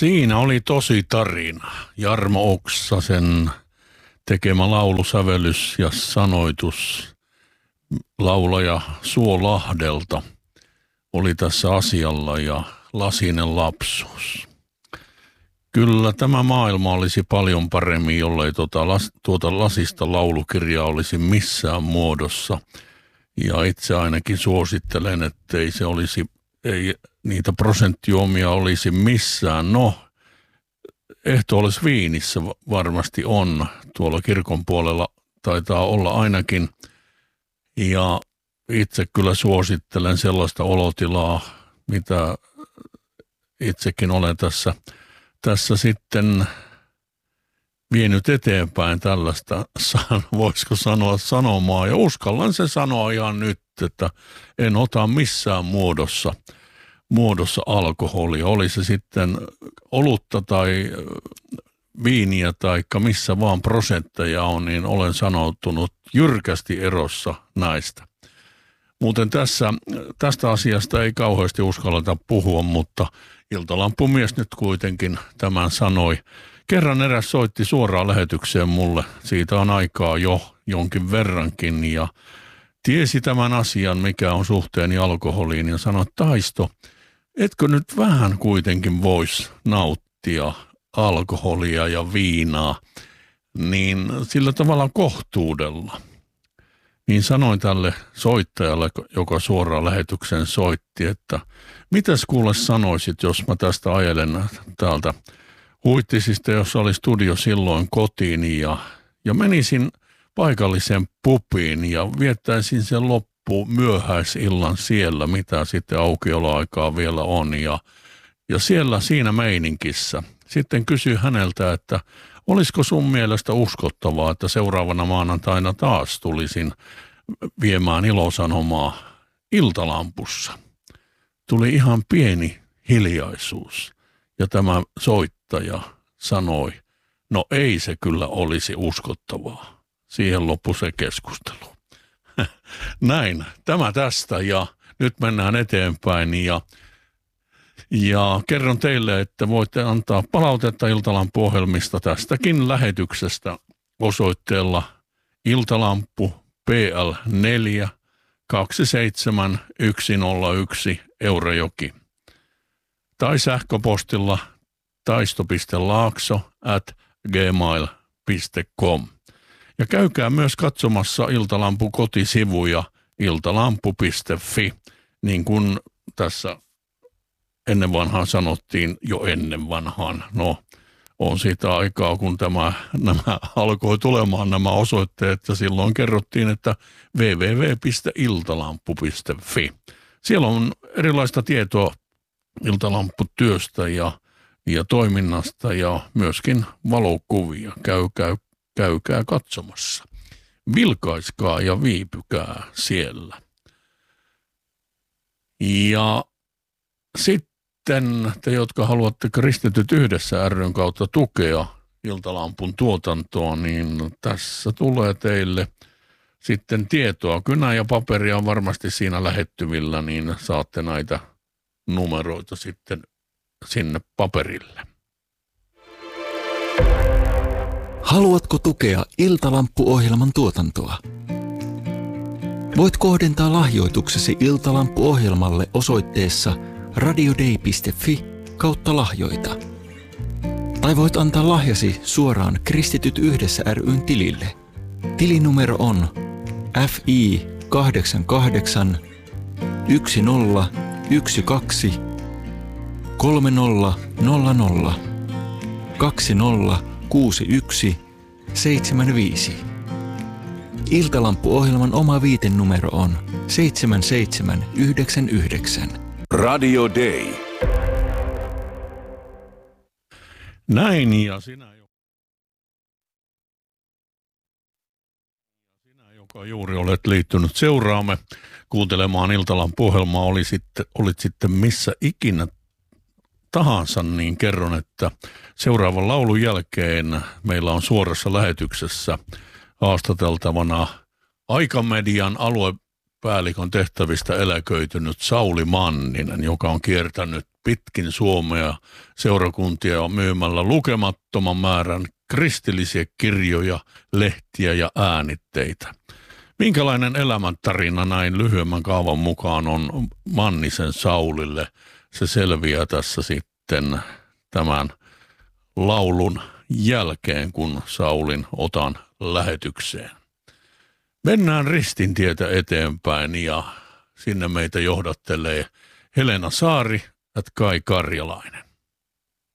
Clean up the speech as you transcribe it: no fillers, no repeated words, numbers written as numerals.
Siinä oli tosi tarina. Jarmo Oksasen tekemä laulusävellys ja sanoitus laulaja Suo Lahdelta oli tässä asialla ja Lasinen lapsuus. Kyllä tämä maailma olisi paljon paremmin, jollei tuota lasista laulukirjaa olisi missään muodossa. Ja itse ainakin suosittelen, ettei se olisi, ei niitä prosenttijuomia olisi missään. No, ehtoollisessa viinissä varmasti on. Tuolla kirkon puolella taitaa olla ainakin. Ja itse kyllä suosittelen sellaista olotilaa, mitä itsekin olen tässä sitten vienyt eteenpäin tällaista, voisiko sanoa sanomaa. Ja uskallan se sanoa ihan nyt, että en ota missään muodossa alkoholia. Oli se sitten olutta tai viiniä tai missä vaan prosentteja on, niin olen sanoutunut jyrkästi erossa näistä. Muuten tästä asiasta ei kauheasti uskalleta puhua, mutta Iltalampumies nyt kuitenkin tämän sanoi. Kerran eräs soitti suoraan lähetykseen mulle, siitä on aikaa jo jonkin verrankin, ja tiesi tämän asian, mikä on suhteeni alkoholiin, ja sanoi, Taisto, etkö nyt vähän kuitenkin voisi nauttia alkoholia ja viinaa, niin sillä tavalla kohtuudella. Niin sanoin tälle soittajalle, joka suoraan lähetyksen soitti, että mitäs kuule sanoisit, jos mä tästä ajelen täältä Huittisista, jossa oli studio silloin kotiin ja menisin paikalliseen pubiin ja viettäisin sen myöhäisillan siellä, mitä sitten aukioloaikaa vielä on ja siinä meininkissä. Sitten kysyi häneltä, että olisiko sun mielestä uskottavaa, että seuraavana maanantaina taas tulisin viemään ilosanomaa Iltalampussa. Tuli ihan pieni hiljaisuus ja tämä soittaja sanoi, no ei se kyllä olisi uskottavaa. Siihen loppui se keskustelu. Näin, tämä tästä ja nyt mennään eteenpäin ja kerron teille, että voitte antaa palautetta Iltalampu-ohjelmista tästäkin lähetyksestä osoitteella Iltalampu PL 4 27101 Eurajoki tai sähköpostilla taisto.laakso@gmail.com. Ja käykää myös katsomassa Iltalampu kotisivuja iltalampu.fi, niin kuin tässä ennen vanhaan sanottiin jo ennen vanhaan. No, on siitä aikaa, kun nämä alkoi tulemaan nämä osoitteet, ja silloin kerrottiin, että www.iltalampu.fi. Siellä on erilaista tietoa Iltalampu-työstä ja toiminnasta ja myöskin valokuvia. Käykää katsomassa. Vilkaiskaa ja viipykää siellä. Ja sitten te, jotka haluatte Kristityt yhdessä ry:n kautta tukea Iltalampun tuotantoa, niin tässä tulee teille sitten tietoa. Kynä ja paperia on varmasti siinä lähettyvillä, niin saatte näitä numeroita sitten sinne paperille. Haluatko tukea Iltalampu-ohjelman tuotantoa? Voit kohdentaa lahjoituksesi Iltalampu-ohjelmalle osoitteessa radiodei.fi/lahjoita. Tai voit antaa lahjasi suoraan Kristityt yhdessä ry:n tilille. Tilinumero on FI 88 1012 3000 2061 75. Iltalampu-ohjelman oma viitenumero on 7799. Radio Day. Näin, ja sinä, joka juuri olet liittynyt seuraamme kuuntelemaan Iltalampu-ohjelmaa, olit sitten missä ikinä tahansa, niin kerron, että seuraavan laulun jälkeen meillä on suorassa lähetyksessä haastateltavana Aikamedian päällikön tehtävistä eläköitynyt Sauli Manninen, joka on kiertänyt pitkin Suomea seurakuntia myymällä lukemattoman määrän kristillisiä kirjoja, lehtiä ja äänitteitä. Minkälainen elämäntarina näin lyhyemmän kaavan mukaan on Mannisen Saulille? Se selviää tässä sitten tämän laulun jälkeen, kun Saulin otan lähetykseen. Mennään ristintietä eteenpäin ja sinne meitä johdattelee Helena Saari ja Kai Karjalainen.